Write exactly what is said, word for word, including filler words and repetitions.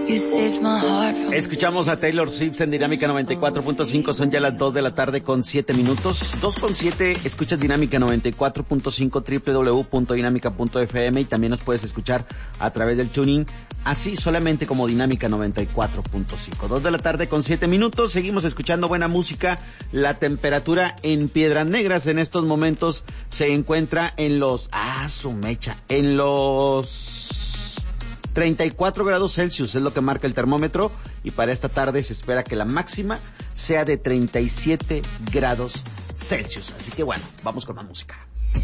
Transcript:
Escuchamos a Taylor Swift en Dinámica noventa y cuatro punto cinco, son ya las dos de la tarde con siete minutos. dos con siete, escuchas Dinámica noventa y cuatro punto cinco, doble u doble u doble u punto dinámica punto efe eme, y también nos puedes escuchar a través del tuning, así solamente como Dinámica noventa y cuatro punto cinco. dos de la tarde con siete minutos, seguimos escuchando buena música. La temperatura en Piedras Negras en estos momentos se encuentra en los... ¡Ah, su mecha! En los... treinta y cuatro grados Celsius es lo que marca el termómetro, y para esta tarde se espera que la máxima sea de treinta y siete grados Celsius. Así que bueno, vamos con más música.